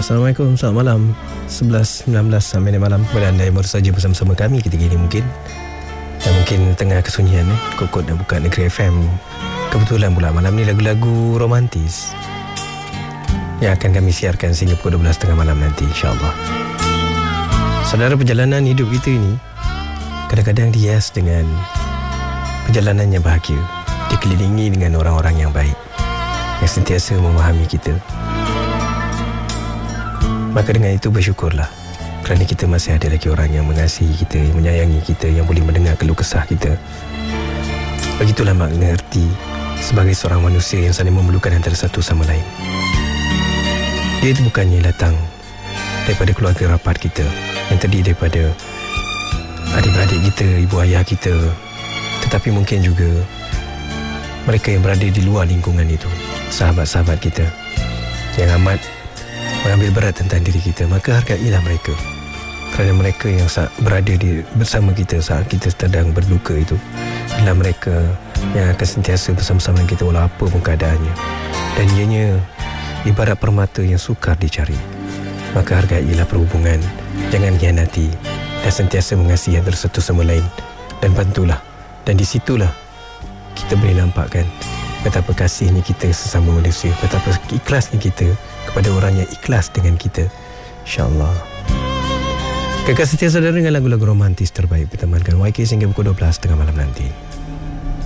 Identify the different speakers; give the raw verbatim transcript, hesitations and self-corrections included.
Speaker 1: Assalamualaikum, selamat malam. Sebelas sembilan belas minit malam kepada anda yang baru saja bersama-sama kami ketika ini mungkin. Dan mungkin tengah kesunyian eh, Kokot dan buka Negeri F M. Kebetulan pula malam ni lagu-lagu romantis yang akan kami siarkan sehingga pukul dua belas tiga puluh malam nanti, insyaAllah. Saudara, perjalanan hidup kita ini kadang-kadang dihias dengan perjalanan yang bahagia, dikelilingi dengan orang-orang yang baik yang sentiasa memahami kita. Maka dengan itu bersyukurlah kerana kita masih ada lagi orang yang mengasihi kita, yang menyayangi kita, yang boleh mendengar keluh kesah kita. Begitulah makna erti sebagai seorang manusia yang saling memerlukan antara satu sama lain. Dia itu bukannya datang daripada keluarga rapat kita yang terdiri daripada adik-beradik kita, ibu ayah kita, tetapi mungkin juga mereka yang berada di luar lingkungan itu, sahabat-sahabat kita yang amat mengambil berat tentang diri kita. Maka hargailah mereka, kerana mereka yang berada di, bersama kita saat kita sedang berduka itu adalah mereka yang akan sentiasa bersama-sama dengan kita walau apa pun keadaannya. Dan ianya ibarat permata yang sukar dicari. Maka hargailah perhubungan, jangan hianati, dan sentiasa mengasihi antara satu sama lain, dan bantulah. Dan di situlah kita boleh nampakkan betapa kasihnya kita sesama manusia, betapa ikhlasnya kita kepada orang yang ikhlas dengan kita, insyaAllah. Kekal setia saudara dengan lagu-lagu romantis terbaik bertemankan Y K sehingga pukul dua belas tengah malam nanti.